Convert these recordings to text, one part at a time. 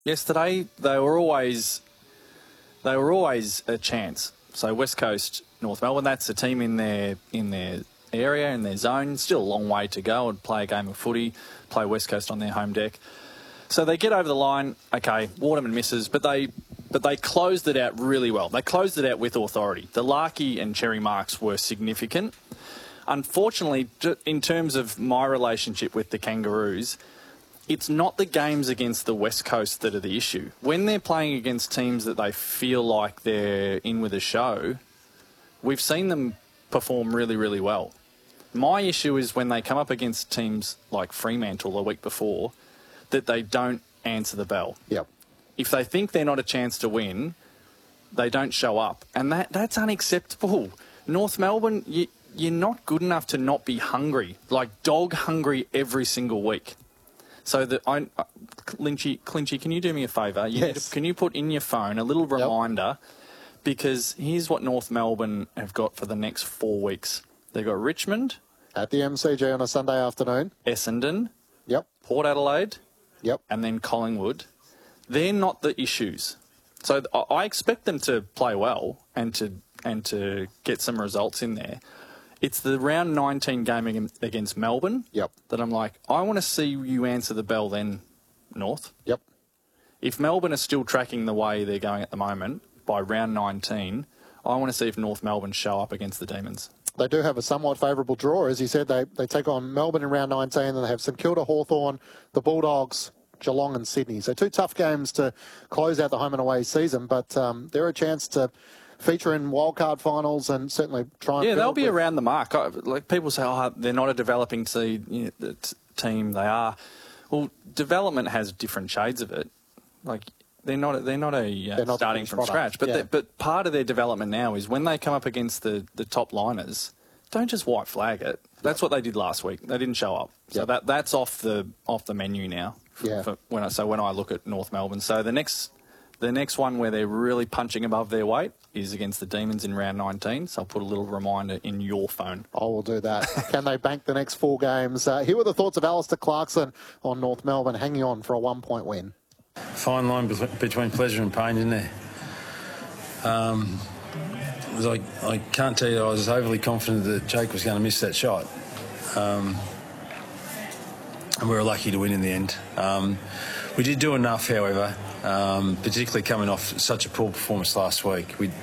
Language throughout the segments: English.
Yesterday, they were always a chance. So West Coast, North Melbourne, that's a team in their area, in their zone. Still a long way to go and play a game of footy, play West Coast on their home deck. So they get over the line. Okay, Waterman misses, but they closed it out really well. They closed it out with authority. The Larkey and Cherry marks were significant. Unfortunately, in terms of my relationship with the Kangaroos, it's not the games against the West Coast that are the issue. When they're playing against teams that they feel like they're in with a show, we've seen them perform really, really well. My issue is when they come up against teams like Fremantle the week before, that they don't answer the bell. Yep. If they think they're not a chance to win, they don't show up. And that's unacceptable. North Melbourne, you're not good enough to not be hungry, like dog hungry every single week. So Clinchy, can you do me a favour? Yes. Can you put in your phone a little reminder? Because here's what North Melbourne have got for the next 4 weeks. They've got Richmond. At the MCG on a Sunday afternoon. Essendon. Yep. Port Adelaide. Yep. And then Collingwood. They're not the issues. So I expect them to play well and to get some results in there. It's the round 19 game against Melbourne that I'm like, I want to see you answer the bell then, North. Yep. If Melbourne are still tracking the way they're going at the moment, by round 19, I want to see if North Melbourne show up against the Demons. They do have a somewhat favourable draw. As you said, they take on Melbourne in round 19, and they have St Kilda, Hawthorn, the Bulldogs, Geelong and Sydney. So 2 tough games to close out the home and away season, but they're a chance to feature in wildcard finals and certainly try and... Yeah, they'll be around the mark. Like people say, they're not a developing team. They are. Well, development has different shades of it. Like they're not starting from scratch. But but part of their development now is when they come up against the top liners, don't just white flag it. That's what they did last week. They didn't show up. So that's off the menu now. When I look at North Melbourne, so the next one where they're really punching above their weight is against the Demons in round 19. So I'll put a little reminder in your phone. I will do that. Can they bank the next 4 games? Here were the thoughts of Alistair Clarkson on North Melbourne hanging on for a 1-point win. Fine line between pleasure and pain, isn't there? I can't tell you I was overly confident that Jake was going to miss that shot. And we were lucky to win in the end. We did do enough, however, particularly coming off such a poor performance last week. We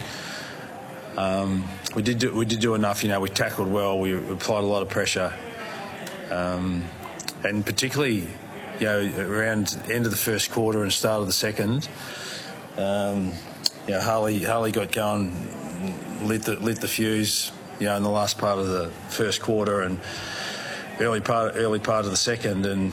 did do enough. We tackled well. We applied a lot of pressure, and particularly, around the end of the first quarter and start of the second, Harley got going, lit the fuse, in the last part of the first quarter and early part of the second, and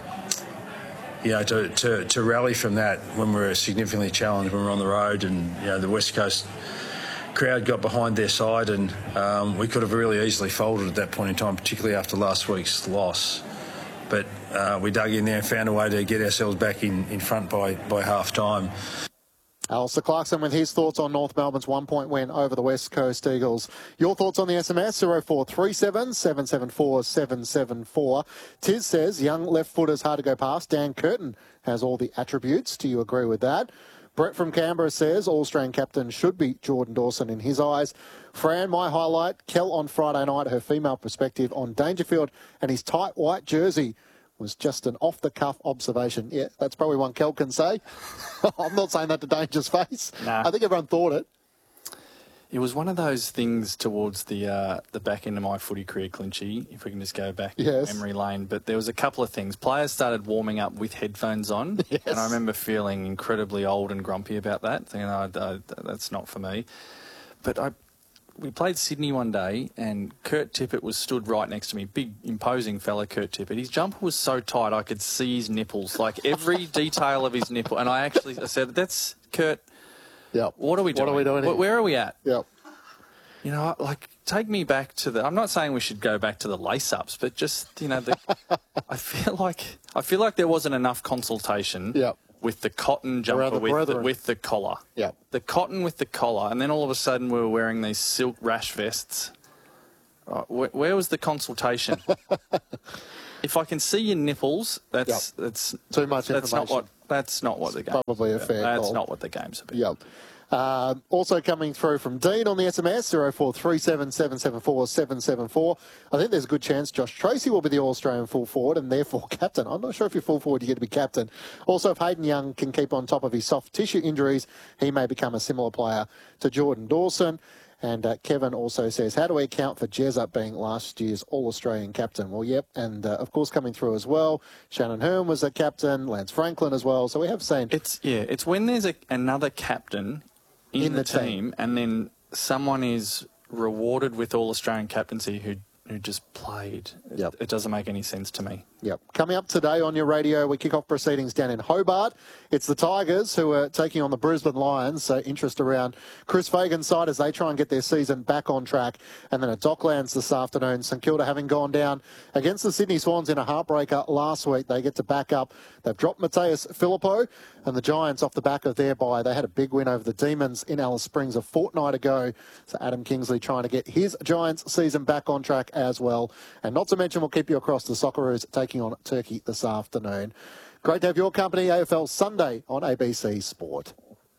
to rally from that when we were significantly challenged when we were on the road, and the West Coast crowd got behind their side, and we could have really easily folded at that point in time, particularly after last week's loss. But we dug in there and found a way to get ourselves back in front by half time. Alistair Clarkson with his thoughts on North Melbourne's 1-point win over the West Coast Eagles. Your thoughts on the SMS, 0437 774 774. Tiz says, young left footer's hard to go past. Dan Curtin has all the attributes. Do you agree with that? Brett from Canberra says, All-Australian captain should be Jordan Dawson in his eyes. Fran, my highlight, Kel on Friday night, her female perspective on Dangerfield and his tight white jersey was just an off-the-cuff observation. Yeah, that's probably one Kel can say. I'm not saying that to Danger's face. Nah. I think everyone thought it. It was one of those things towards the back end of my footy career, Clinchy, if we can just go back memory lane. But there was a couple of things. Players started warming up with headphones on, and I remember feeling incredibly old and grumpy about that, thinking, that's not for me. But we played Sydney one day, and Kurt Tippett was stood right next to me, big, imposing fella, Kurt Tippett. His jumper was so tight I could see his nipples, like every detail of his nipple. And I said, that's Kurt. Yep. What are we doing? What are we doing here? Where are we at? Yep. Take me back to I'm not saying we should go back to the lace-ups, but just, I feel like there wasn't enough consultation. Yep. With the cotton jumper with the collar. Yeah. The cotton with the collar, and then all of a sudden we were wearing these silk rash vests. Where was the consultation? If I can see your nipples, that's too much That's not information. That's not what the game. Probably a fair call. That's not what the game's about. Yep. Also coming through from Dean on the SMS, 0437 774 774. I think there's a good chance Josh Tracy will be the All-Australian full forward and therefore captain. I'm not sure if you're full forward, you get to be captain. Also, if Hayden Young can keep on top of his soft tissue injuries, he may become a similar player to Jordan Dawson. And Kevin also says, how do we account for Jezza being last year's All-Australian captain? Well, yep. And, of course, coming through as well, Shannon Hearn was a captain, Lance Franklin as well. So we have seen... It's when there's another captain in the team and then someone is rewarded with All-Australian captaincy who just played. Yep. It doesn't make any sense to me. Yep. Coming up today on your radio, we kick off proceedings down in Hobart. It's the Tigers who are taking on the Brisbane Lions. So interest around Chris Fagan's side as they try and get their season back on track. And then at Docklands this afternoon, St Kilda having gone down against the Sydney Swans in a heartbreaker last week. They get to back up. They've dropped Mateus Filippo and the Giants off the back of their bye. They had a big win over the Demons in Alice Springs a fortnight ago. So Adam Kingsley trying to get his Giants season back on track as well. And not to mention, we'll keep you across the Socceroos taking on Turkey this afternoon. Great to have your company, AFL Sunday on ABC Sport.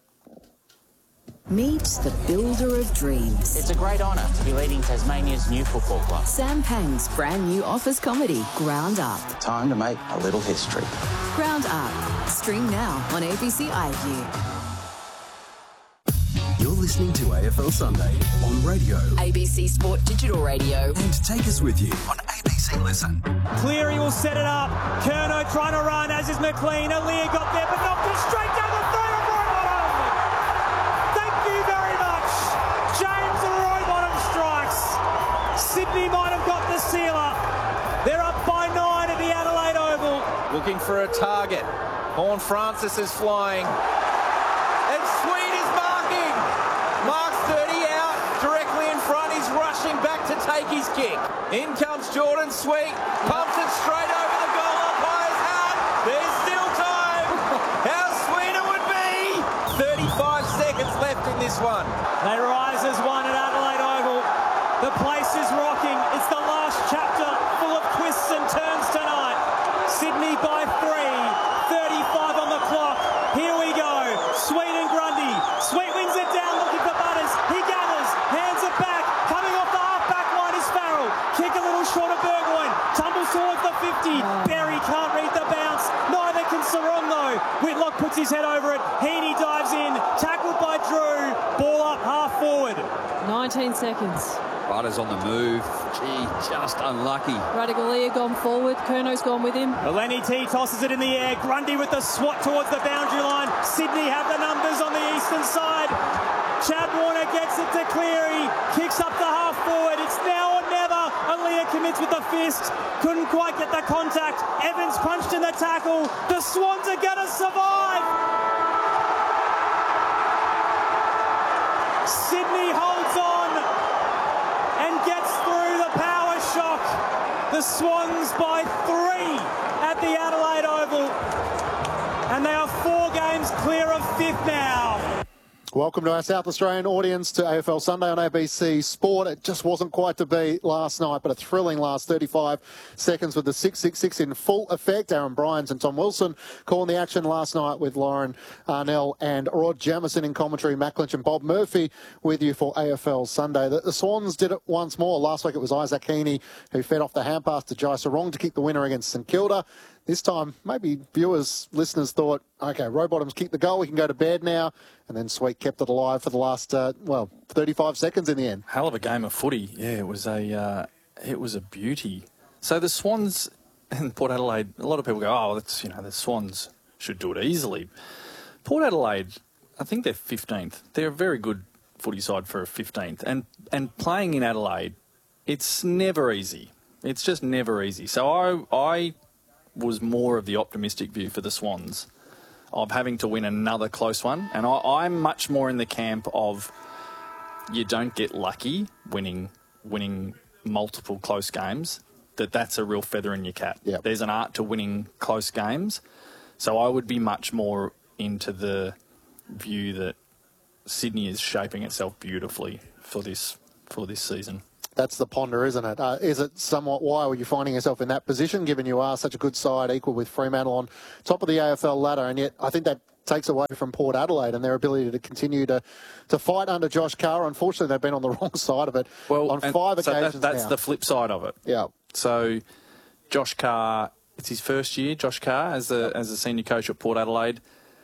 Meet the builder of dreams. It's a great honour to be leading Tasmania's new football club. Sam Pang's brand new office comedy, Ground Up. Time to make a little history. Ground Up. Stream now on ABC iView. You're listening to AFL Sunday on radio. ABC Sport Digital Radio. And take us with you on ABC Listen. Cleary will set it up. Curnow trying to run, as is McLean. Aaliyah got there, but knocked it straight down the throat of Roybottom. Thank you very much. James Roybottom strikes. Sydney might have got the sealer. They're up by 9 at the Adelaide Oval. Looking for a target. Horn Francis is flying. And Sweet is marking. Marks 30 out, directly in front. He's rushing back to take his kick. In comes Jordan Sweet. Pumps it straight over the goal. Umpire's out. There's still time. How sweet it would be. 35 seconds left in this one. They rise as one at Adelaide Oval. The place is rocking. It's the last chapter full of twists and turns tonight. Sydney by 3. 35 on the clock. Here we go. Sweet and Grundy. Sweet wins it down, looking for Butters. He gathers, hands it back. Coming off the half-back line is Farrell. Kick a little short of Burgoyne. Tumbles towards the 50. Berry can't read the bounce. Neither can Sarong though. Whitlock puts his head over it. Heaney dives in. Tackled by Drew. Ball up half forward. 19 seconds. Butters on the move. Gee, just unlucky. Radigalia gone forward. Curnow's gone with him. Lenny T tosses it in the air. Grundy with the swat towards the boundary line. Sydney have the numbers on the eastern side. Chad Warner gets it to Cleary. Kicks up the half forward. It's now or never. Aaliyah commits with the fist. Couldn't quite get the contact. Evans punched in the tackle. The Swans are going to survive. Sydney holds on and gets through the power shock. The Swans by 3 at the Adelaide Oval. And they are 4 games clear of 5th now. Welcome to our South Australian audience to AFL Sunday on ABC Sport. It just wasn't quite to be last night, but a thrilling last 35 seconds with the 666 in full effect. Aaron Bryans and Tom Wilson calling the action last night with Lauren Arnell and Rod Jamieson in commentary. Matt Lynch and Bob Murphy with you for AFL Sunday. The Swans did it once more. Last week it was Isaac Heaney who fed off the hand pass to Jai Sarong to kick the winner against St Kilda. This time, maybe viewers, listeners thought, OK, Rowbottom's kicked the goal, we can go to bed now. And then Sweet kept it alive for the last, 35 seconds in the end. Hell of a game of footy. Yeah, it was a beauty. So the Swans and Port Adelaide, a lot of people go, oh, that's, the Swans should do it easily. Port Adelaide, I think they're 15th. They're a very good footy side for a 15th. And playing in Adelaide, it's never easy. It's just never easy. So I was more of the optimistic view for the Swans of having to win another close one. And I'm much more in the camp of you don't get lucky winning multiple close games, that's a real feather in your cap. Yep. There's an art to winning close games. So I would be much more into the view that Sydney is shaping itself beautifully for this season. That's the ponder, isn't it? Is it somewhat, why were you finding yourself in that position, given you are such a good side, equal with Fremantle on top of the AFL ladder, and yet I think that takes away from Port Adelaide and their ability to continue to fight under Josh Carr. Unfortunately, they've been on the wrong side of it on 5 occasions that's now. the flip side of it. Yeah. So Josh Carr, it's his first year, Josh Carr, as a senior coach at Port Adelaide.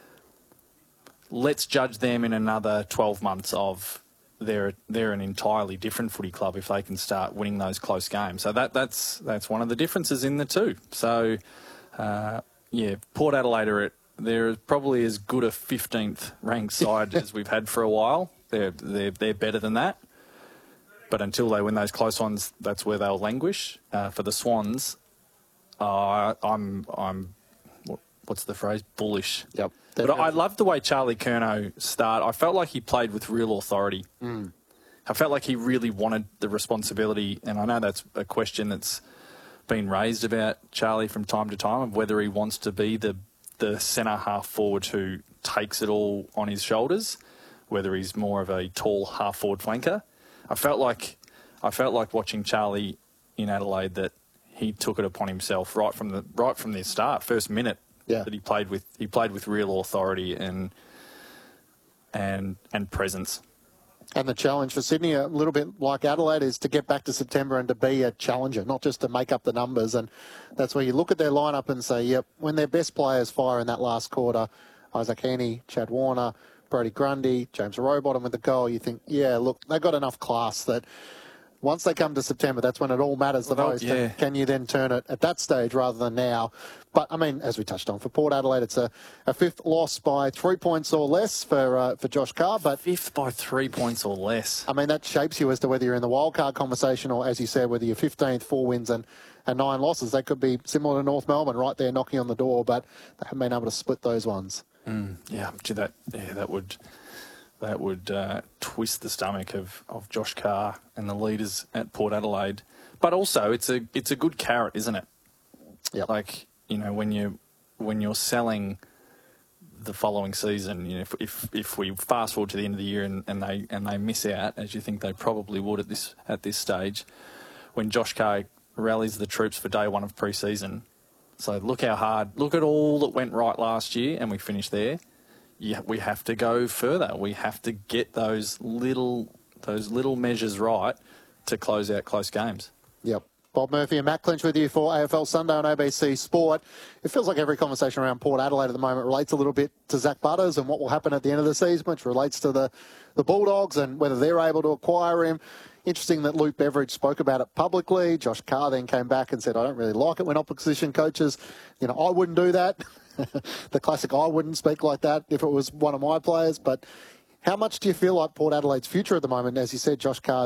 Let's judge them in another 12 months of they're an entirely different footy club if they can start winning those close games. So that's one of the differences in the two. So, Port Adelaide they're probably as good a 15th ranked side as we've had for a while. They're better than that. But until they win those close ones, that's where they'll languish. For the Swans, I'm what's the phrase? Bullish. Yep. But I loved the way Charlie Curnow started. I felt like he played with real authority. I felt like he really wanted the responsibility, and I know that's a question that's been raised about Charlie from time to time, of whether he wants to be the centre half forward who takes it all on his shoulders, whether he's more of a tall half forward flanker. I felt like watching Charlie in Adelaide that he took it upon himself right from the start, first minute. Yeah. That he played with real authority and presence. And the challenge for Sydney, a little bit like Adelaide, is to get back to September and to be a challenger, not just to make up the numbers. And that's where you look at their lineup and say, yep, when their best players fire in that last quarter, Isaac Heaney, Chad Warner, Brody Grundy, James Rowbottom with the goal, you think, yeah, look, they've got enough class that once they come to September, that's when it all matters the most. Yeah. Can you then turn it at that stage rather than now? But, I mean, as we touched on, for Port Adelaide, it's a fifth loss by 3 points or less for Josh Carr. But fifth by 3 points or less. I mean, that shapes you as to whether you're in the wildcard conversation or, as you said, whether you're 15th, 4 wins and 9 losses. They could be similar to North Melbourne, right there knocking on the door, but they haven't been able to split those ones. That would twist the stomach of Josh Carr and the leaders at Port Adelaide. But also, it's a good carrot, isn't it? Yeah. Like, you know, when you're selling the following season, you know, if we fast forward to the end of the year and they miss out, as you think they probably would at this stage, when Josh Carr rallies the troops for day one of pre-season. So look at all that went right last year, and we finished there. Yeah, we have to go further. We have to get those little measures right to close out close games. Yep. Bob Murphy and Matt Clinch with you for AFL Sunday on ABC Sport. It feels like every conversation around Port Adelaide at the moment relates a little bit to Zach Butters and what will happen at the end of the season, which relates to the Bulldogs and whether they're able to acquire him. Interesting that Luke Beveridge spoke about it publicly. Josh Carr then came back and said, I don't really like it when opposition coaches, you know, I wouldn't do that. The classic, I wouldn't speak like that if it was one of my players. But how much do you feel like Port Adelaide's future at the moment? As you said, Josh Carr